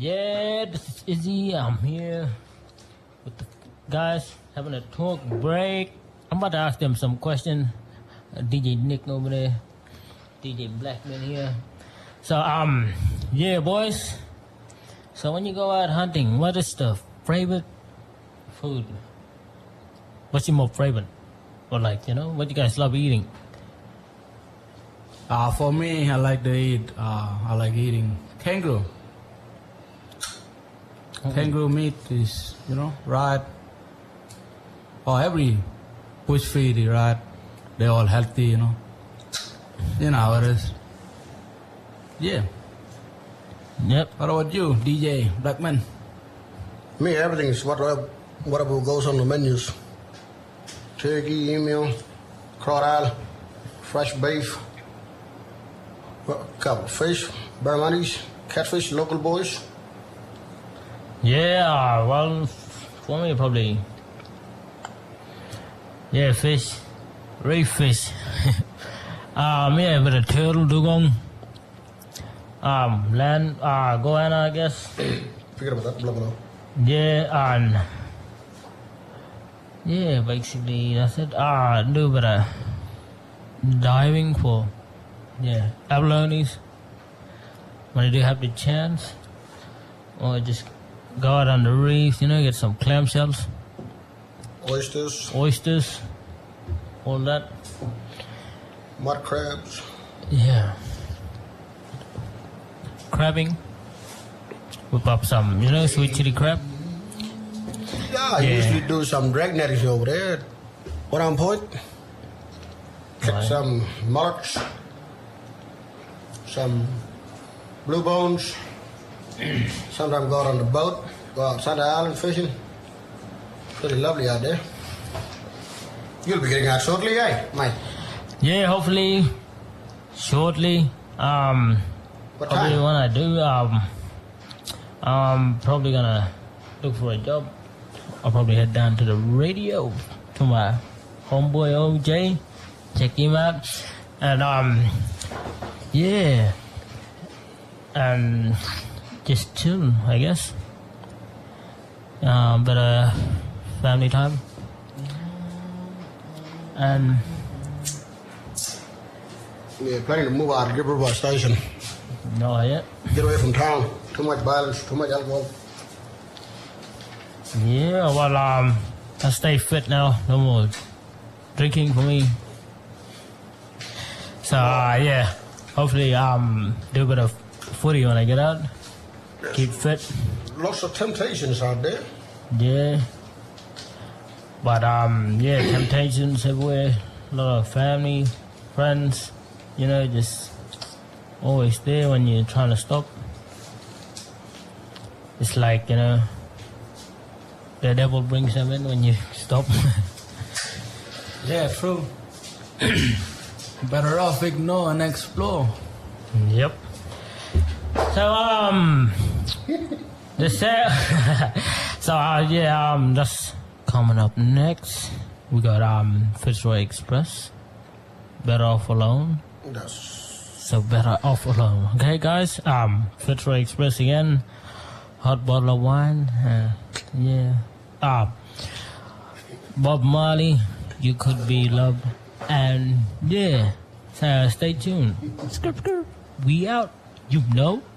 Yeah, this is Izzy. I'm here with the guys having a talk break. I'm about to ask them some questions. DJ Nick over there, DJ Blackman here. So yeah, boys. So when you go out hunting, what is the favorite food? What's your most favorite? Or like, you know, what you guys love eating? For me, I like eating kangaroo. Kangaroo meat is, right. Every bush feed, right? They're all healthy, You know how it is. Yeah. Yep. What about you, DJ Blackman? Me, everything is whatever goes on the menus. Turkey, email, crocodile, fresh beef, couple fish, barramundi, catfish, local boys. Yeah, well, for me probably, yeah, fish, reef fish. Yeah, with a turtle, dugong, land, goanna, I guess. Forget about that, blah, blah. Yeah, and yeah, basically that's it. Do a bit of diving for, yeah, abalones when I do have the chance, or just go out on the reef, get some clam shells, oysters, all that. Mud crabs. Yeah. Crabbing. Whip up some, sweet chili crab. Yeah, I usually do some dragnetting over there. What on point? Catch some mullets, some blue bones. Sometimes go out on the boat, go outside the island fishing. Pretty lovely out there. You'll be getting out shortly, mate? Yeah, hopefully, shortly. What probably time? when I do, I'm probably gonna look for a job. I'll probably head down to the radio to my homeboy OJ, check him out, and yeah, and just chill, I guess. But family time, and Yeah, planning to move out of Gilbert Station. not yet. Get away from town. Too much violence, too much alcohol. Yeah, well, I stay fit now. No more drinking for me. So yeah, hopefully do a bit of footy when I get out. Keep fit. Lots of temptations out there. Yeah. But yeah, temptations everywhere. A lot of family, friends, just always there when you're trying to stop. It's like, the devil brings them in when you stop. Yeah, true. Better off ignore and explore. Yep. So this so yeah, that's coming up next. We got Fitzroy Express. Better Off Alone. So Better Off Alone. Okay, guys. Fitzroy Express again. Hot bottle of wine. Yeah. Bob Marley. You Could Be Loved. And yeah. So stay tuned. We out.